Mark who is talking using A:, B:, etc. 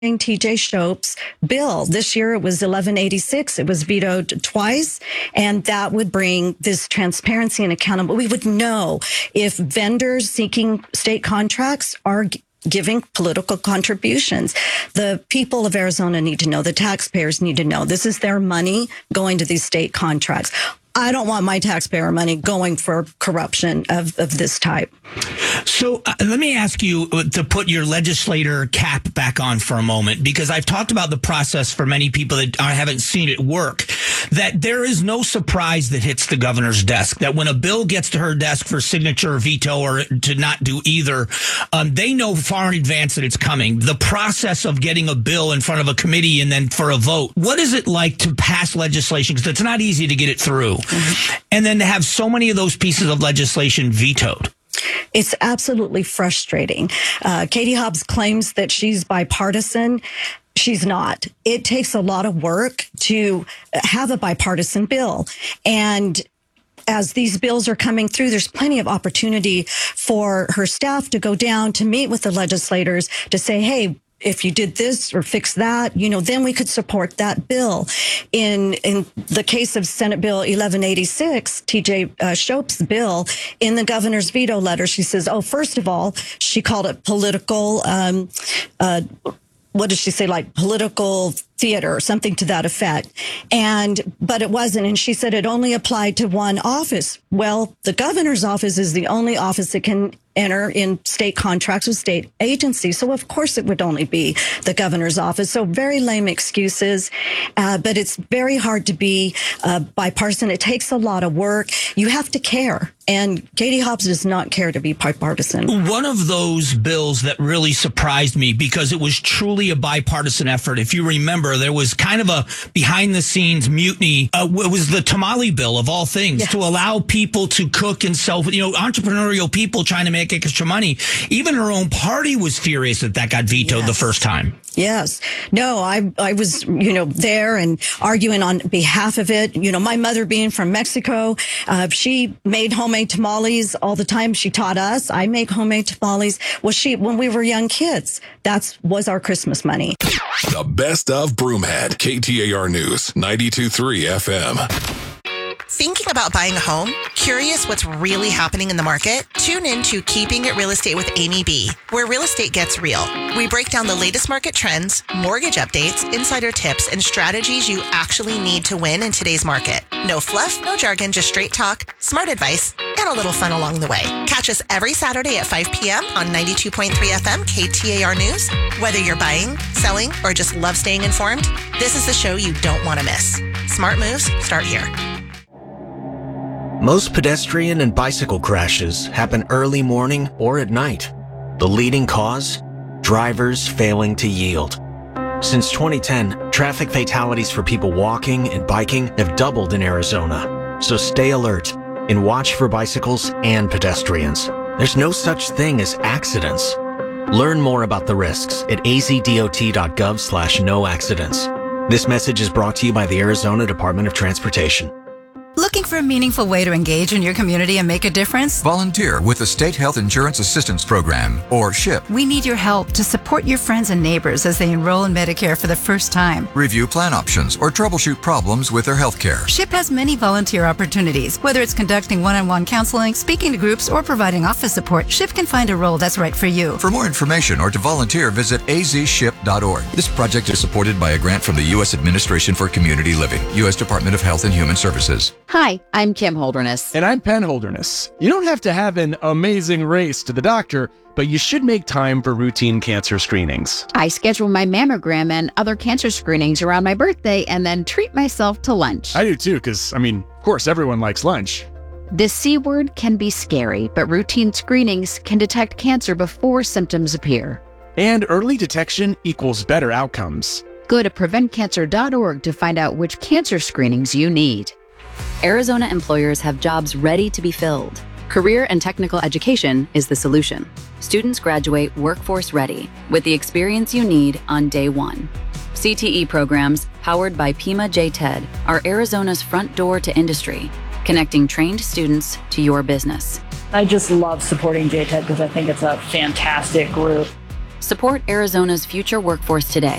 A: TJ Shope's bill. This year it was 1186. It was vetoed twice, and that would bring this transparency and accountability. We would know if vendors seeking state contracts are giving political contributions. The people of Arizona need to know. The taxpayers need to know. This is their money going to these state contracts. I don't want my taxpayer money going for corruption of this type.
B: So let me ask you to put your legislator cap back on for a moment, because I've talked about the process for many people that haven't seen it work, that there is no surprise that hits the governor's desk, that when a bill gets to her desk for signature or veto or to not do either, they know far in advance that it's coming. The process of getting a bill in front of a committee and then for a vote, what is it like to pass legislation? Because it's not easy to get it through. And then to have so many of those pieces of legislation vetoed.
A: It's absolutely frustrating. Katie Hobbs claims that she's bipartisan. She's not. It takes a lot of work to have a bipartisan bill. And as these bills are coming through, there's plenty of opportunity for her staff to go down to meet with the legislators to say, hey, if you did this or fix that, then we could support that bill. In the case of Senate Bill 1186, TJ Shope's bill, in the governor's veto letter, she says, first of all, she called it political, what did she say, like political theater or something to that effect. But it wasn't. And she said it only applied to one office. Well, the governor's office is the only office that can enter in state contracts with state agencies. So of course it would only be the governor's office. So very lame excuses. But it's very hard to be bipartisan. It takes a lot of work. You have to care. And Katie Hobbs does not care to be bipartisan. One
B: of those bills that really surprised me, because it was truly a bipartisan effort. If you remember, there was kind of a behind-the-scenes mutiny. It was the tamale bill, of all things, to allow people to cook and sell, entrepreneurial people trying to make extra money. Even her own party was furious that got vetoed the first time.
A: Yes. No, I was, there and arguing on behalf of it. My mother being from Mexico, she made homemade tamales all the time. She taught us. I make homemade tamales. Well, when we were young kids, that was our Christmas money.
C: The best of Broomhead, KTAR News, 92.3 FM.
D: Thinking about buying a home? Curious what's really happening in the market? Tune in to Keeping It Real Estate with Amy B, where real estate gets real. We break down the latest market trends, mortgage updates, insider tips, and strategies you actually need to win in today's market. No fluff, no jargon, just straight talk, smart advice, and a little fun along the way. Catch us every Saturday at 5 p.m. on 92.3 FM KTAR News. Whether you're buying, selling, or just love staying informed, this is the show you don't want to miss. Smart moves start here.
E: Most pedestrian and bicycle crashes happen early morning or at night. The leading cause? Drivers failing to yield. Since 2010, traffic fatalities for people walking and biking have doubled in Arizona. So stay alert and watch for bicycles and pedestrians. There's no such thing as accidents. Learn more about the risks at azdot.gov/no accidents. This message is brought to you by the Arizona Department of Transportation.
F: Looking for a meaningful way to engage in your community and make a difference?
G: Volunteer with the State Health Insurance Assistance Program, or SHIP.
F: We need your help to support your friends and neighbors as they enroll in Medicare for the first time.
G: Review plan options or troubleshoot problems with their health care.
F: SHIP has many volunteer opportunities. Whether it's conducting one-on-one counseling, speaking to groups, or providing office support, SHIP can find a role that's right for you.
G: For more information or to volunteer, visit azship.org. This project is supported by a grant from the U.S. Administration for Community Living, U.S. Department of Health and Human Services.
H: Hi, I'm Kim Holderness.
I: And I'm Penn Holderness. You don't have to have an amazing race to the doctor, but you should make time for routine cancer screenings.
H: I schedule my mammogram and other cancer screenings around my birthday and then treat myself to lunch.
I: I do too, because, of course, everyone likes lunch.
H: The C word can be scary, but routine screenings can detect cancer before symptoms appear.
I: And early detection equals better outcomes.
H: Go to preventcancer.org to find out which cancer screenings you need.
J: Arizona employers have jobs ready to be filled. Career and technical education is the solution. Students graduate workforce ready with the experience you need on day one. CTE programs, powered by Pima J-TED, are Arizona's front door to industry, connecting trained students to your business.
K: I just love supporting J-TED because I think it's a fantastic group.
J: Support Arizona's future workforce today